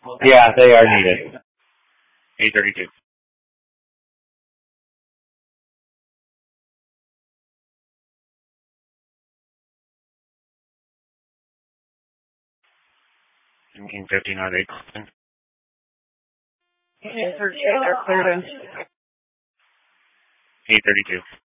Yeah, they are needed. 832. King 15 on 8. 832, they're cleared in. 832.